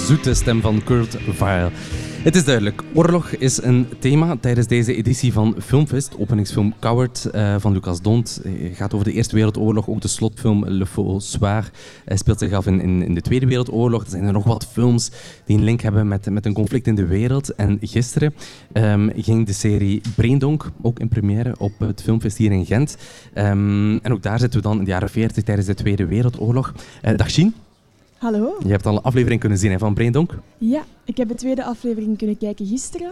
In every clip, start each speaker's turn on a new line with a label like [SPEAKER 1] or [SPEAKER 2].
[SPEAKER 1] zoete stem van Kurt Weill. Het is duidelijk, oorlog is een thema tijdens deze editie van Filmfest. Openingsfilm Coward van Lucas D'Hondt gaat over de Eerste Wereldoorlog. Ook de slotfilm Le Faux Soir speelt zich af in de Tweede Wereldoorlog. Er zijn er nog wat films die een link hebben met een conflict in de wereld. En gisteren ging de serie Braindonk ook in première op het Filmfest hier in Gent. En ook daar zitten we dan in de jaren 40 tijdens de Tweede Wereldoorlog. Dag Sien.
[SPEAKER 2] Hallo.
[SPEAKER 1] Je hebt al een aflevering kunnen zien van Braindonk?
[SPEAKER 2] Ja, ik heb de tweede aflevering kunnen kijken gisteren.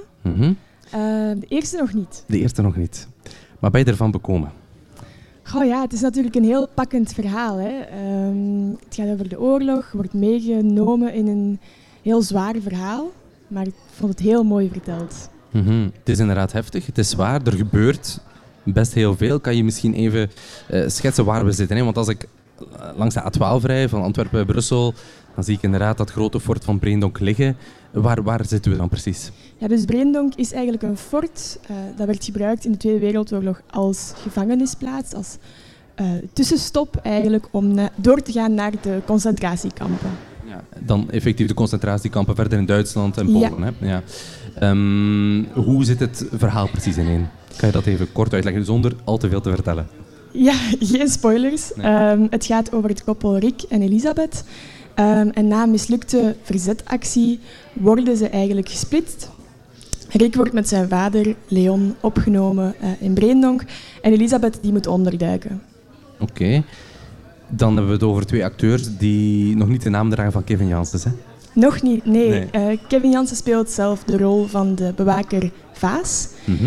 [SPEAKER 2] De eerste nog niet.
[SPEAKER 1] De eerste nog niet. Maar ben je ervan bekomen?
[SPEAKER 2] Goh ja, het is natuurlijk een heel pakkend verhaal. Hè. Het gaat over de oorlog, wordt meegenomen in een heel zwaar verhaal. Maar ik vond het heel mooi verteld.
[SPEAKER 1] Het is inderdaad heftig, het is zwaar, er gebeurt best heel veel. Kan je misschien even schetsen waar we zitten? Hè? Want als ik langs de A12 rij, van Antwerpen naar Brussel, dan zie ik inderdaad dat grote fort van Braindonk liggen. Waar zitten we dan precies?
[SPEAKER 2] Ja, dus Braindonk is eigenlijk een fort dat werd gebruikt in de Tweede Wereldoorlog als gevangenisplaats, als tussenstop eigenlijk om door te gaan naar de concentratiekampen.
[SPEAKER 1] Ja, dan effectief de concentratiekampen verder in Duitsland en Polen.
[SPEAKER 2] Ja.
[SPEAKER 1] Hè? Ja. Hoe zit het verhaal precies ineen? Kan je dat even kort uitleggen, zonder al te veel te vertellen?
[SPEAKER 2] Ja, geen spoilers. Nee. Het gaat over het koppel Rick en Elisabeth. En na een mislukte verzetactie worden ze eigenlijk gesplitst. Rick wordt met zijn vader, Leon, opgenomen in Braindonk. En Elisabeth die moet onderduiken.
[SPEAKER 1] Oké. Dan hebben we het over twee acteurs die nog niet de naam dragen van Kevin Janssens, hè?
[SPEAKER 2] Nog niet, nee. Kevin Janssens speelt zelf de rol van de bewaker Vaas.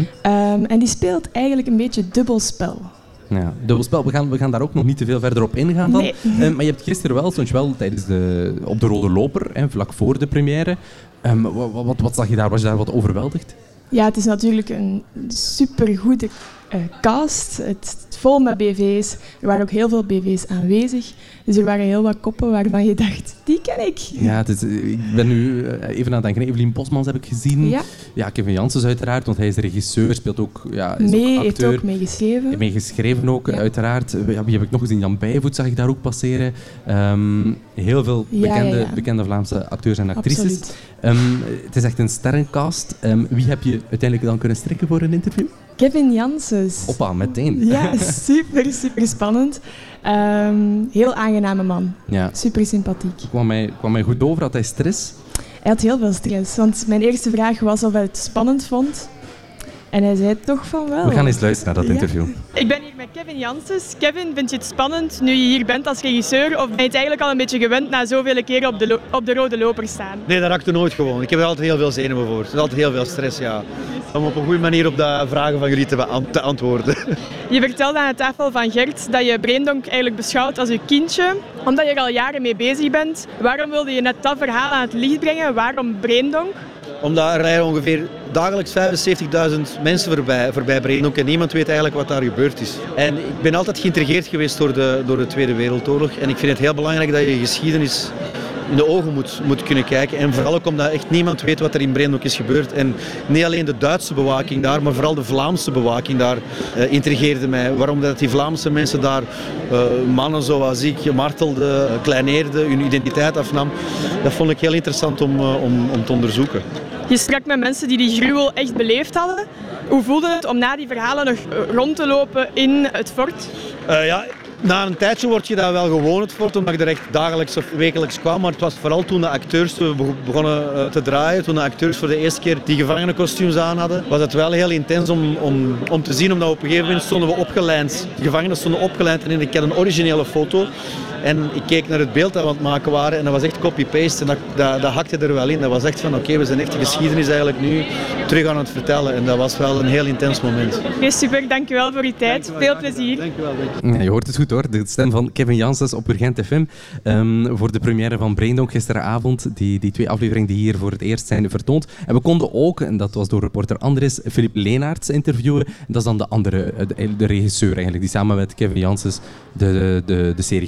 [SPEAKER 2] En die speelt eigenlijk een beetje dubbelspel.
[SPEAKER 1] Ja, dubbelspel. We gaan daar ook nog niet te veel verder op ingaan dan.
[SPEAKER 2] Nee.
[SPEAKER 1] Maar je hebt gisteren stond je wel tijdens op de Rode Loper, vlak voor de première. Wat zag je daar? Was je daar wat overweldigd?
[SPEAKER 2] Ja, het is natuurlijk een supergoede cast. Het vol met BV's. Er waren ook heel veel BV's aanwezig. Dus er waren heel wat koppen waarvan je dacht, die ken ik.
[SPEAKER 1] Ja, ik ben nu even aan het denken. Evelien Bosmans heb ik gezien. Ja, Kevin Janssens uiteraard, want hij is de regisseur, speelt ook, is ook acteur.
[SPEAKER 2] Heeft ook meegeschreven.
[SPEAKER 1] Meegeschreven ook, uiteraard. Wie heb ik nog gezien? Jan Bijvoet zag ik daar ook passeren. Heel veel bekende Vlaamse acteurs en actrices. Het is echt een sterrencast. Wie heb je uiteindelijk dan kunnen strikken voor een interview?
[SPEAKER 2] Kevin Janssens.
[SPEAKER 1] Hoppa, meteen.
[SPEAKER 2] Ja, super spannend. Heel aangename man.
[SPEAKER 1] Ja.
[SPEAKER 2] Super sympathiek.
[SPEAKER 1] Kwam mij goed over, had hij stress?
[SPEAKER 2] Hij had heel veel stress, want mijn eerste vraag was of hij het spannend vond. En hij zei toch van wel.
[SPEAKER 1] We gaan eens luisteren naar dat interview.
[SPEAKER 3] Ik ben hier met Kevin Janssens. Kevin, vind je het spannend nu je hier bent als regisseur? Of ben je het eigenlijk al een beetje gewend na zoveel keren op de Rode Loper staan?
[SPEAKER 4] Nee, dat raakt er nooit gewoon. Ik heb er altijd heel veel zenuwen voor. Er is altijd heel veel stress, ja. Om op een goede manier op de vragen van jullie te antwoorden.
[SPEAKER 3] Je vertelde aan de tafel van Gert dat je Braindonk eigenlijk beschouwt als je kindje. Omdat je er al jaren mee bezig bent. Waarom wilde je net dat verhaal aan het licht brengen? Waarom Braindonk?
[SPEAKER 4] Omdat er rijden ongeveer dagelijks 75.000 mensen voorbij Braindonk en niemand weet eigenlijk wat daar gebeurd is. En ik ben altijd geïntrigeerd geweest door de Tweede Wereldoorlog en ik vind het heel belangrijk dat je geschiedenis in de ogen moet kunnen kijken. En vooral ook omdat echt niemand weet wat er in Braindonk is gebeurd. En niet alleen de Duitse bewaking daar, maar vooral de Vlaamse bewaking daar intrigeerde mij. Waarom dat die Vlaamse mensen daar mannen zoals ik martelden, kleineerden, hun identiteit afnam. Dat vond ik heel interessant om te onderzoeken.
[SPEAKER 3] Je sprak met mensen die gruwel echt beleefd hadden. Hoe voelde het om na die verhalen nog rond te lopen in het fort?
[SPEAKER 4] Na een tijdje word je daar wel gewoon het fort, omdat ik er echt dagelijks of wekelijks kwam. Maar het was vooral toen de acteurs begonnen te draaien, toen de acteurs voor de eerste keer die gevangenenkostuums aan hadden, was het wel heel intens om te zien, omdat op een gegeven moment stonden we opgelijnd. De gevangenen stonden opgelijnd en ik had een originele foto. En ik keek naar het beeld dat we aan het maken waren en dat was echt copy-paste en dat hakte er wel in. Dat was echt van oké, we zijn echt de geschiedenis eigenlijk nu terug aan het vertellen en dat was wel een heel intens moment.
[SPEAKER 3] Okay, super, dankjewel voor uw tijd. Veel plezier.
[SPEAKER 4] Dankjewel.
[SPEAKER 1] Ja, je hoort het goed hoor, de stem van Kevin Janssens op Urgent FM voor de première van Braindonk gisteravond. Die twee afleveringen die hier voor het eerst zijn vertoond. En we konden ook, en dat was door reporter Andres, Philip Leenaerts interviewen. En dat is dan de andere, de regisseur eigenlijk, die samen met Kevin Janssens de serie gemaakt heeft.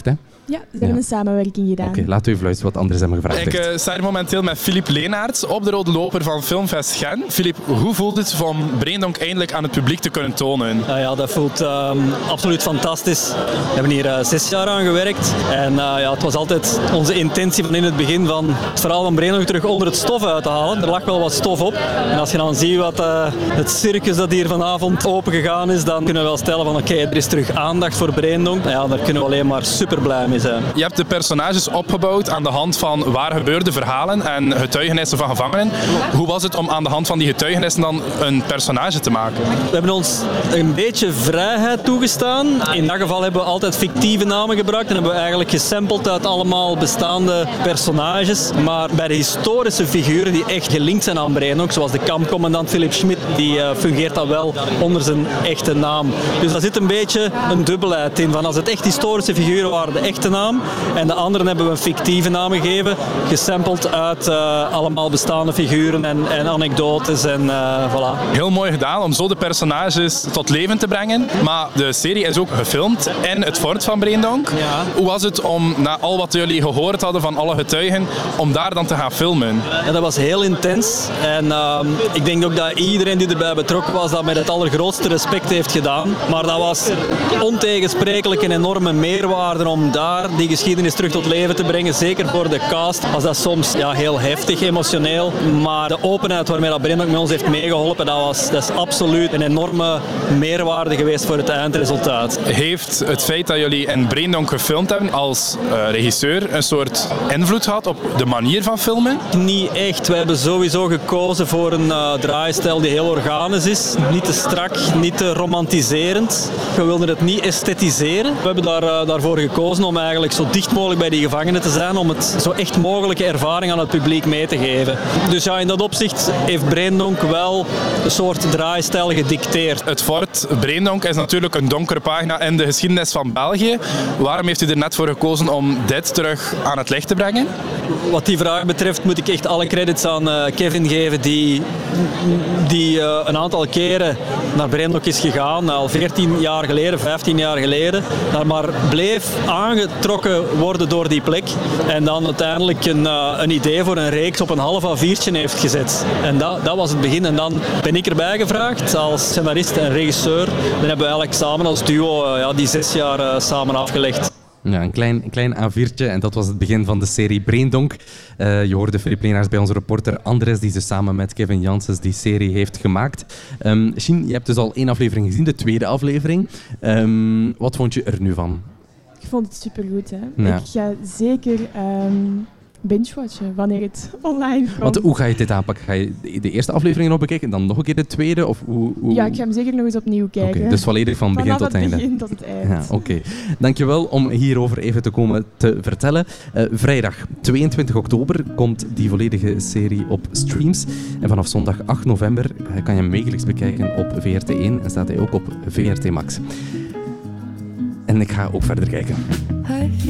[SPEAKER 1] hè?
[SPEAKER 2] Ja, we hebben een samenwerking gedaan.
[SPEAKER 1] Oké, laten we even luisteren wat anderen hebben gevraagd.
[SPEAKER 5] Ik sta hier momenteel met Philippe Leenaerts op de Rode Loper van Filmfest Gent. Philippe, hoe voelt het om Breendonk eindelijk aan het publiek te kunnen tonen?
[SPEAKER 6] Ja, dat voelt absoluut fantastisch. We hebben hier 6 jaar aan gewerkt. En het was altijd onze intentie van in het begin van het verhaal van Breendonk terug onder het stof uit te halen. Er lag wel wat stof op. En als je dan ziet wat het circus dat hier vanavond open gegaan is, dan kunnen we wel stellen van oké, er is terug aandacht voor Breendonk. Ja, daar kunnen we alleen maar super blij mee zijn.
[SPEAKER 5] Je hebt de personages opgebouwd aan de hand van waar gebeurde verhalen en getuigenissen van gevangenen. Hoe was het om aan de hand van die getuigenissen dan een personage te maken?
[SPEAKER 6] We hebben ons een beetje vrijheid toegestaan. In dat geval hebben we altijd fictieve namen gebruikt en hebben we eigenlijk gesampled uit allemaal bestaande personages. Maar bij de historische figuren die echt gelinkt zijn aan Breendonk, zoals de kampcommandant Philip Schmidt, die fungeert dan wel onder zijn echte naam. Dus daar zit een beetje een dubbelheid in. Van als het echt historische figuren waren, de echte naam. En de anderen hebben we een fictieve naam gegeven, gesampled uit allemaal bestaande figuren en anekdotes en voilà.
[SPEAKER 5] Heel mooi gedaan om zo de personages tot leven te brengen. Maar de serie is ook gefilmd in het fort van Breendonk.
[SPEAKER 6] Ja.
[SPEAKER 5] Hoe was het om, na al wat jullie gehoord hadden van alle getuigen, om daar dan te gaan filmen?
[SPEAKER 6] Ja, dat was heel intens. En ik denk ook dat iedereen die erbij betrokken was, dat met het allergrootste respect heeft gedaan. Maar dat was ontegensprekelijk een enorme meerwaarde om daar die geschiedenis terug tot leven te brengen. Zeker voor de cast was dat soms heel heftig, emotioneel. Maar de openheid waarmee dat Breendonk met ons heeft meegeholpen, dat is absoluut een enorme meerwaarde geweest voor het eindresultaat.
[SPEAKER 5] Heeft het feit dat jullie in Breendonk gefilmd hebben als regisseur een soort invloed gehad op de manier van filmen?
[SPEAKER 6] Niet echt. We hebben sowieso gekozen voor een draaistijl die heel organisch is. Niet te strak, niet te romantiserend. We wilden het niet esthetiseren. We hebben daarvoor gekozen om eigenlijk zo dicht mogelijk bij die gevangenen te zijn, om het zo echt mogelijke ervaring aan het publiek mee te geven. Dus ja, in dat opzicht heeft Breendonk wel een soort draaistijl gedicteerd.
[SPEAKER 5] Het fort Breendonk is natuurlijk een donkere pagina in de geschiedenis van België. Waarom heeft u er net voor gekozen om dit terug aan het licht te brengen?
[SPEAKER 6] Wat die vraag betreft moet ik echt alle credits aan Kevin geven, die een aantal keren naar Breendonk is gegaan, al 14 jaar geleden, 15 jaar geleden, daar maar bleef aangetrokken worden door die plek en dan uiteindelijk een idee voor een reeks op een half A4'tje heeft gezet. En dat was het begin. En dan ben ik erbij gevraagd als scenarist en regisseur. Dan hebben we eigenlijk samen als duo die 6 jaar samen afgelegd.
[SPEAKER 1] Ja, een klein A4'tje en dat was het begin van de serie Breendonk. Je hoorde Philippe Leenaerts bij onze reporter Andres, die dus samen met Kevin Janssens die serie heeft gemaakt. Shin, je hebt dus al 1 aflevering gezien, de 2e aflevering. Wat vond je er nu van?
[SPEAKER 2] Ik vond het supergoed. Hè?
[SPEAKER 1] Ja.
[SPEAKER 2] Ik ga zeker binge-watchen wanneer het online komt.
[SPEAKER 1] Want hoe ga je dit aanpakken? Ga je de eerste aflevering nog bekijken en dan nog een keer de tweede? Of hoe?
[SPEAKER 2] Ja, ik ga hem zeker nog eens opnieuw kijken.
[SPEAKER 1] Oké, dus volledig van begin tot einde.
[SPEAKER 2] Vanaf het begin tot het eind.
[SPEAKER 1] Ja, oké. Dankjewel om hierover even te komen te vertellen. Vrijdag 22 oktober komt die volledige serie op streams. En vanaf zondag 8 november kan je hem wekelijks bekijken op VRT1 en staat hij ook op VRT Max. En ik ga ook verder kijken.